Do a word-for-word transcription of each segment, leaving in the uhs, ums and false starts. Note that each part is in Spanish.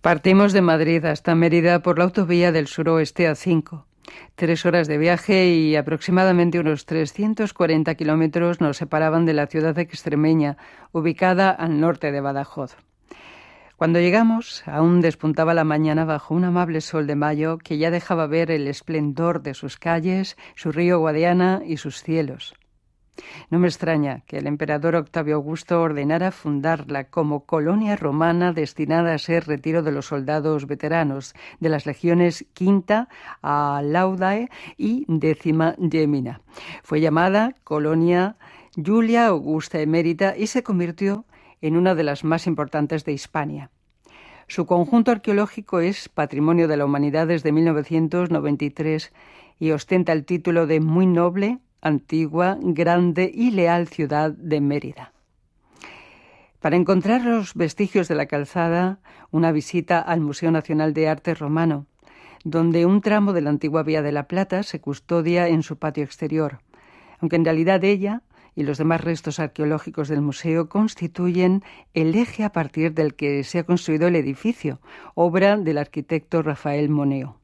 Partimos de Madrid hasta Mérida por la autovía del suroeste A cinco. Tres horas de viaje y aproximadamente unos trescientos cuarenta kilómetros nos separaban de la ciudad extremeña, ubicada al norte de Badajoz. Cuando llegamos, aún despuntaba la mañana bajo un amable sol de mayo que ya dejaba ver el esplendor de sus calles, su río Guadiana y sus cielos. No me extraña que el emperador Octavio Augusto ordenara fundarla como colonia romana destinada a ser retiro de los soldados veteranos de las legiones quinta a Laudae y décima Gemina. Fue llamada Colonia Julia Augusta Emérita y se convirtió en una de las más importantes de Hispania. Su conjunto arqueológico es Patrimonio de la Humanidad desde mil novecientos noventa y tres y ostenta el título de Muy Noble, Antigua, Grande y Leal Ciudad de Mérida. Para encontrar los vestigios de la calzada, una visita al Museo Nacional de Arte Romano, donde un tramo de la antigua Vía de la Plata se custodia en su patio exterior, aunque en realidad ella y los demás restos arqueológicos del museo constituyen el eje a partir del que se ha construido el edificio, obra del arquitecto Rafael Moneo.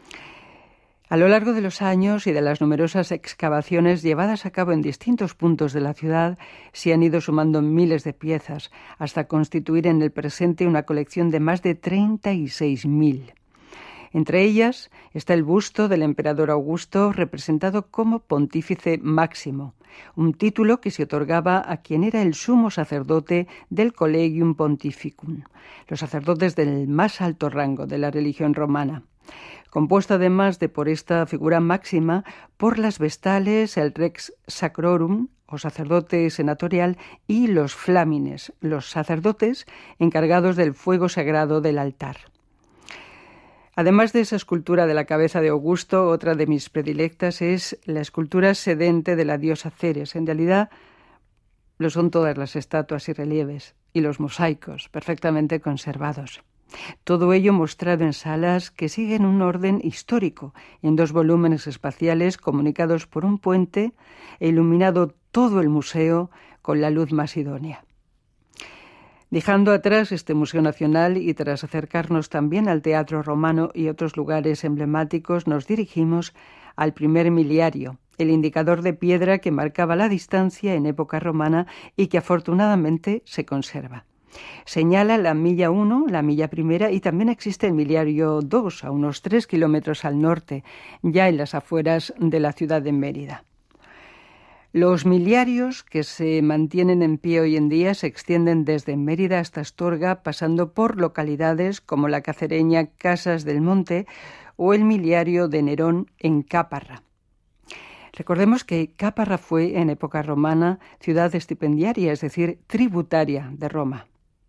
A lo largo de los años y de las numerosas excavaciones llevadas a cabo en distintos puntos de la ciudad, se han ido sumando miles de piezas, hasta constituir en el presente una colección de más de treinta y seis mil. Entre ellas está el busto del emperador Augusto, representado como Pontífice Máximo, un título que se otorgaba a quien era el sumo sacerdote del Collegium Pontificum, los sacerdotes del más alto rango de la religión romana, compuesto además de por esta figura máxima por las vestales, el Rex Sacrorum, o sacerdote senatorial, y los flámines, los sacerdotes encargados del fuego sagrado del altar. Además de esa escultura de la cabeza de Augusto, otra de mis predilectas es la escultura sedente de la diosa Ceres. En realidad lo son todas las estatuas y relieves, y los mosaicos, perfectamente conservados. Todo ello mostrado en salas que siguen un orden histórico, en dos volúmenes espaciales comunicados por un puente e iluminado todo el museo con la luz más idónea. Dejando atrás este Museo Nacional y tras acercarnos también al Teatro Romano y otros lugares emblemáticos, nos dirigimos al primer miliario, el indicador de piedra que marcaba la distancia en época romana y que afortunadamente se conserva. Señala la milla uno, la milla primera, y también existe el miliario dos, a unos tres kilómetros al norte, ya en las afueras de la ciudad de Mérida. Los miliarios que se mantienen en pie hoy en día se extienden desde Mérida hasta Astorga, pasando por localidades como la cacereña Casas del Monte o el miliario de Nerón en Cáparra. Recordemos que Cáparra fue, en época romana, ciudad estipendiaria, es decir, tributaria de Roma.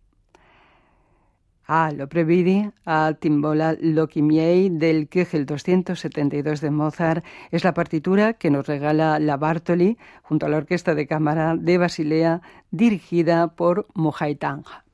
Ah, lo previdi a Timbola Loci miei del Köchel doscientos setenta y dos de Mozart es la partitura que nos regala la Bartoli junto a la Orquesta de Cámara de Basilea dirigida por Mohaitanga.